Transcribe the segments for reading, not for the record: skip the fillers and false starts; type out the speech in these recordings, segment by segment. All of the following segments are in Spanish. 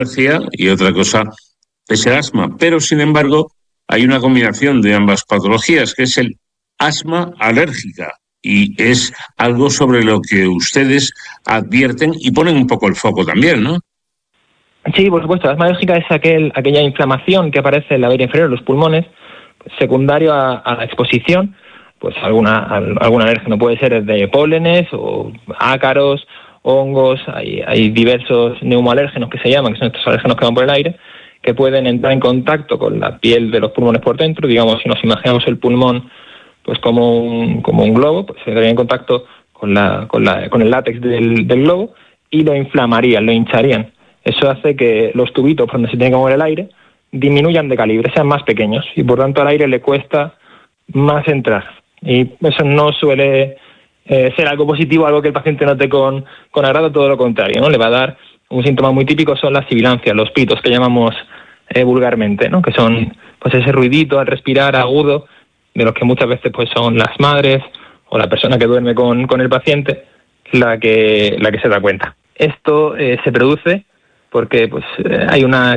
alergia y otra cosa es el asma. Pero, sin embargo, hay una combinación de ambas patologías, que es el asma alérgica. Y es algo sobre lo que ustedes advierten y ponen un poco el foco también, ¿no? Sí, por supuesto. La asma alérgica es aquella inflamación que aparece en la vía inferior de los pulmones, secundario a la exposición, pues algún alérgeno. Puede ser de pólenes o ácaros, hongos. Hay diversos neumoalérgenos que se llaman, que son estos alérgenos que van por el aire, que pueden entrar en contacto con la piel de los pulmones por dentro. Digamos, si nos imaginamos el pulmón pues como un globo, pues entraría en contacto con el látex del globo y lo inflamarían, lo hincharían. Eso hace que los tubitos por donde se tiene que mover el aire disminuyan de calibre, sean más pequeños, y por tanto al aire le cuesta más entrar. Y eso no suele ser algo positivo, algo que el paciente note con agrado, todo lo contrario, ¿no? Le va a dar un síntoma muy típico, son las sibilancias, los pitos, que llamamos vulgarmente, ¿no? Que son pues ese ruidito al respirar agudo, de los que muchas veces pues son las madres o la persona que duerme con el paciente la que se da cuenta. Esto se produce porque pues hay una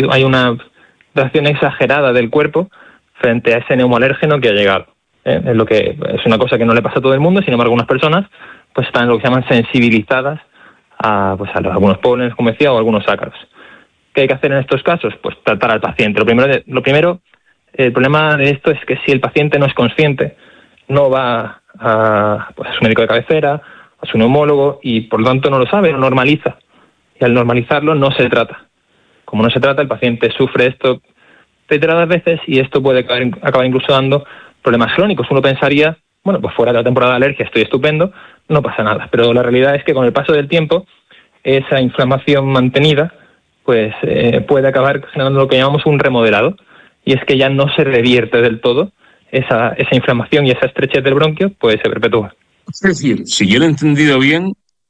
reacción exagerada del cuerpo frente a ese neumoalérgeno que ha llegado. Es lo que es una cosa que no le pasa a todo el mundo, sin embargo algunas personas pues están lo que se llaman sensibilizadas a algunos pólenes, como decía, o algunos ácaros. ¿Qué hay que hacer en estos casos? Pues tratar al paciente. Lo primero, el problema de esto es que si el paciente no es consciente, no va a su médico de cabecera, a su neumólogo, y por lo tanto no lo sabe, lo normaliza. Y al normalizarlo no se trata. Como no se trata, el paciente sufre esto reiteradas veces y esto puede acabar incluso dando problemas crónicos. Uno pensaría, bueno, pues fuera de la temporada de alergia estoy estupendo, no pasa nada. Pero la realidad es que con el paso del tiempo, esa inflamación mantenida pues puede acabar generando lo que llamamos un remodelado, y es que ya no se revierte del todo esa inflamación, y esa estrechez del bronquio pues se perpetúa. Es decir, si yo lo he entendido bien,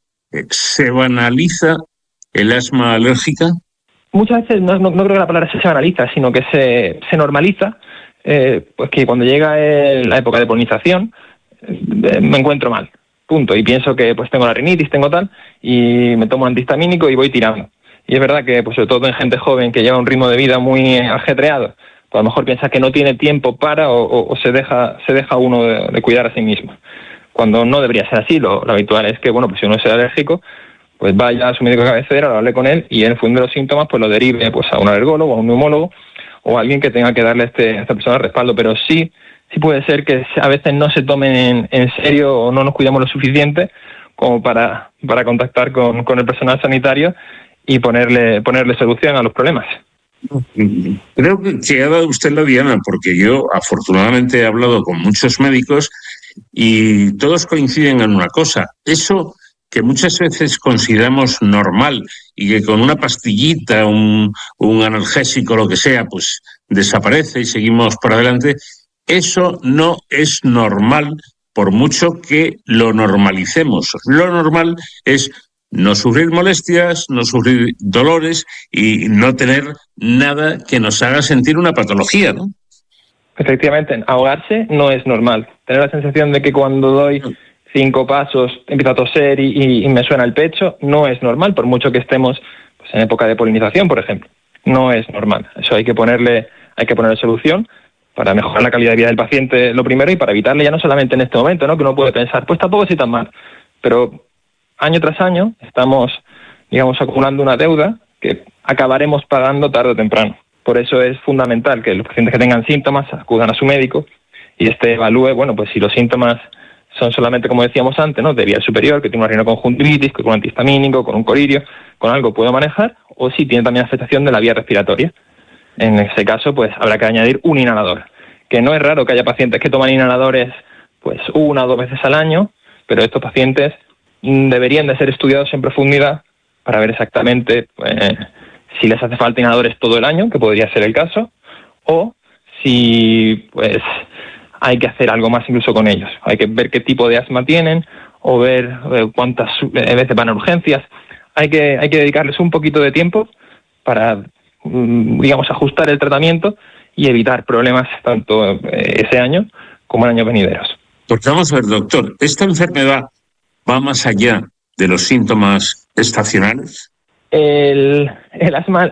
¿se banaliza el asma alérgica? Muchas veces no creo que la palabra se banaliza, sino que se normaliza, pues que cuando llega la época de polinización me encuentro mal, punto, y pienso que pues tengo la rinitis, tengo tal, y me tomo un antihistamínico y voy tirando. Y es verdad que pues sobre todo en gente joven que lleva un ritmo de vida muy ajetreado, pues a lo mejor piensa que no tiene tiempo para o se deja uno de cuidar a sí mismo, cuando no debería ser así. Lo habitual es que, bueno, pues si uno es alérgico, pues vaya a su médico de cabecera, lo hable con él y en función de los síntomas pues lo derive pues a un alergólogo, a un neumólogo o a alguien que tenga que darle a esta persona respaldo. Pero sí puede ser que a veces no se tomen en serio o no nos cuidamos lo suficiente como para contactar con el personal sanitario y ponerle solución a los problemas. Creo que ha dado usted la diana, porque yo afortunadamente he hablado con muchos médicos y todos coinciden en una cosa: eso que muchas veces consideramos normal y que con una pastillita, un analgésico, lo que sea, pues desaparece y seguimos por adelante, eso no es normal por mucho que lo normalicemos. Lo normal es no sufrir molestias, no sufrir dolores y no tener nada que nos haga sentir una patología, ¿no? Efectivamente, ahogarse no es normal. Tener la sensación de que cuando doy 5 pasos empiezo a toser y me suena el pecho no es normal, por mucho que estemos pues en época de polinización, por ejemplo. No es normal. Eso hay que ponerle solución para mejorar la calidad de vida del paciente, lo primero, y para evitarle ya no solamente en este momento, ¿no? Que uno puede pensar, pues tampoco estoy tan mal, pero año tras año estamos, digamos, acumulando una deuda que acabaremos pagando tarde o temprano. Por eso es fundamental que los pacientes que tengan síntomas acudan a su médico y evalúe, bueno, pues si los síntomas son solamente, como decíamos antes, ¿no?, de vía superior, que tiene una rinoconjuntivitis, que con un antihistamínico, con un colirio, con algo puedo manejar, o si tiene también afectación de la vía respiratoria. En ese caso, pues habrá que añadir un inhalador, que no es raro que haya pacientes que toman inhaladores pues 1 o 2 veces al año, pero estos pacientes deberían de ser estudiados en profundidad para ver exactamente si les hace falta inhaladores todo el año, que podría ser el caso, o si pues hay que hacer algo más incluso con ellos. Hay que ver qué tipo de asma tienen o ver cuántas veces van a urgencias. Hay que dedicarles un poquito de tiempo para, digamos, ajustar el tratamiento y evitar problemas tanto ese año como en años venideros. Porque vamos a ver, doctor, ¿esta enfermedad va más allá de los síntomas estacionales? el asma